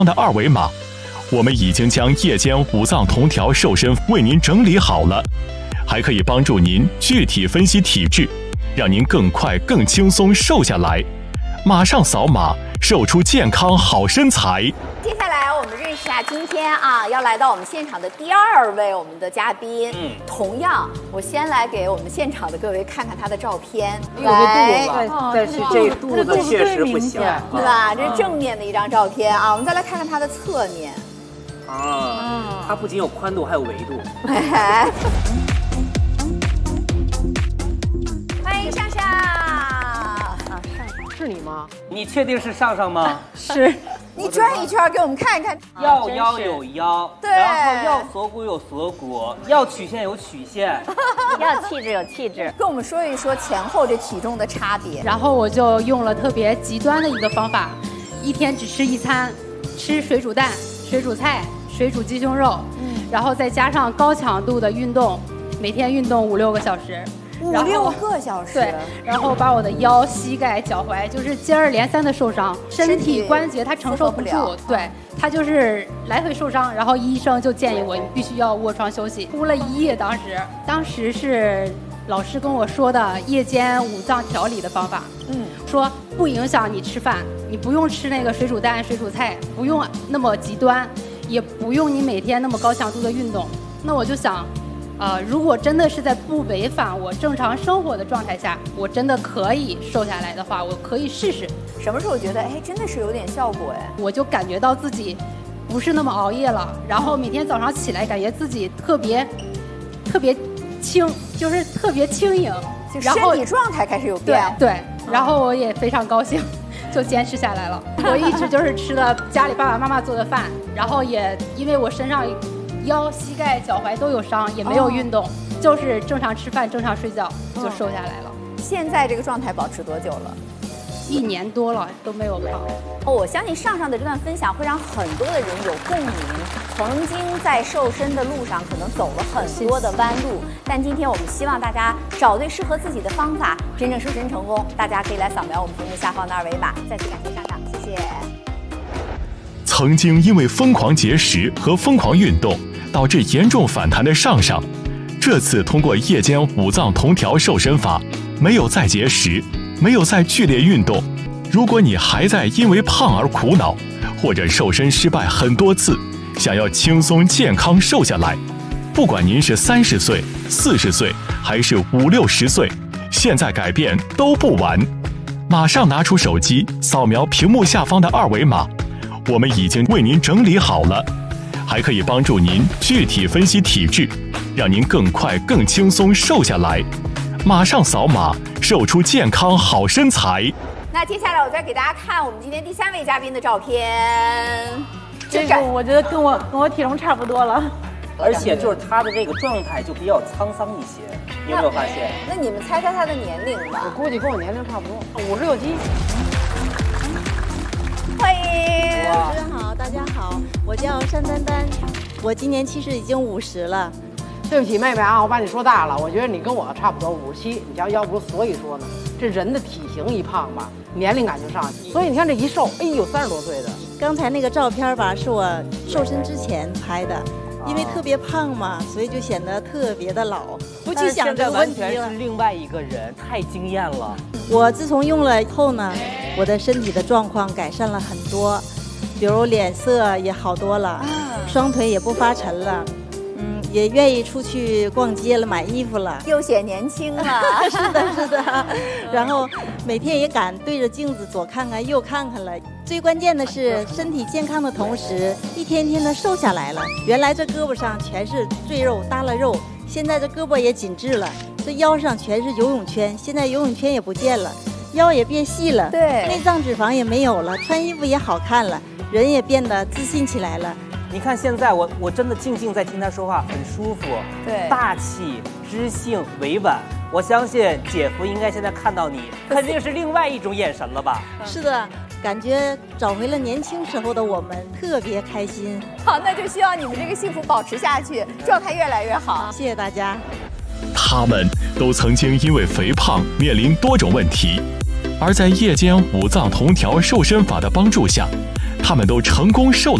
的二维码，我们已经将夜间五脏同调瘦身为您整理好了，还可以帮助您具体分析体质，让您更快更轻松瘦下来。马上扫码，瘦出健康好身材。 接下来我们认识一下今天要来到我们现场的第二位我们的嘉宾。同样，我先来给我们现场的各位看看他的照片。 来，但是这肚子确实不小， 对吧？这是正面的一张照片啊。我们再来看看他的侧面。 它不仅有宽度，还有维度。 欢迎上上。 是你吗？ 你确定是上上吗？ 是。 你转一圈给我们看一看。 要腰有腰， 对， 然后要锁骨有锁骨，要曲线有曲线， 要气质有气质。 跟我们说一说前后这体重的差别。 然后我就用了特别极端的一个方法，一天只吃一餐，吃水煮蛋、水煮菜、水煮鸡胸肉，然后再加上高强度的运动，每天运动5-6个小时。 5-6个小时， 对，然后把我的腰、膝盖、脚踝就是接二连三的受伤，身体关节它承受不住，对，它就是来回受伤，然后医生就建议我你必须要卧床休息，哭了1夜。当时是老师跟我说的夜间五脏调理的方法，说不影响你吃饭，你不用吃那个水煮蛋、水煮菜，不用那么极端，也不用你每天那么高强度的运动。那我就想。如果真的是在不违反我正常生活的状态下，我真的可以瘦下来的话，我可以试试。 什么时候觉得真的是有点效果我就感觉到自己不是那么熬夜了，然后每天早上起来感觉自己特别轻，就是特别轻盈， 就身体状态开始有变化。 对，然后我也非常高兴。就坚持下来了。我一直就是吃的家里爸爸妈妈做的饭，然后也因为我身上腰、膝盖、脚踝都有伤，也没有运动，就是正常吃饭、正常睡觉就瘦下来了。 现在这个状态保持多久了 ？1年多了都没有胖。 我相信上的这段分享会让很多的人有共鸣。曾经在瘦身的路上可能走了很多的弯路，但今天我们希望大家找对适合自己的方法，真正瘦身成功。大家可以来扫描我们屏幕下方的2维码。再次感谢上，谢谢。 曾经因为疯狂节食和疯狂运动导致严重反弹的上，这次通过夜间五脏同调瘦身法，没有再节食，没有再剧烈运动。如果你还在因为胖而苦恼，或者瘦身失败很多次，想要轻松健康瘦下来，不管您是30岁、40岁还是50、60岁，现在改变都不晚。马上拿出手机，扫描屏幕下方的2维码，我们已经为您整理好了，还可以帮助您具体分析体质，让您更快更轻松瘦下来。马上扫码，瘦出健康好身材。 那接下来我再给大家看我们今天第3位嘉宾的照片。 这个我觉得跟我体重差不多了， 而且就是他的这个状态就比较沧桑一些，你有没有发现？ 那你们猜猜他的年龄吧？ 我估计跟我年龄差不多，56、7。 欢迎， 主持人好，大家好，我叫单丹丹，我今年其实已经50了。 对不起，妹妹啊，我把你说大了。我觉得你跟我差不多57，你瞧，要不所以说呢，这人的体型一胖吧，年龄感就上去。所以你看这一瘦，哎呦，30多岁的。 刚才那个照片吧，是我瘦身之前拍的，因为特别胖嘛，所以就显得特别的老。不去想这个问题了。 完全是另外一个人，太惊艳了。 我自从用了以后呢，我的身体的状况改善了很多，比如脸色也好多了，双腿也不发沉了。也愿意出去逛街了，买衣服了， 又显年轻了。 是的，是的。然后每天也敢对着镜子左看看右看看了。最关键的是身体健康的同时，一天天的瘦下来了。原来这胳膊上全是赘肉耷拉肉，现在这胳膊也紧致了。这腰上全是游泳圈，现在游泳圈也不见了，腰也变细了， 对， 内脏脂肪也没有了，穿衣服也好看了，人也变得自信起来了。 你看现在我真的静静在听他说话，很舒服， 对， 大气、知性、委婉。我相信姐夫应该现在看到你，肯定是另外一种眼神了吧？ 是的，感觉找回了年轻时候的我们，特别开心。 好，那就希望你们这个幸福保持下去，状态越来越好。 谢谢大家。 他们都曾经因为肥胖面临多种问题，而在夜间五脏同调瘦身法的帮助下， 他们都成功瘦了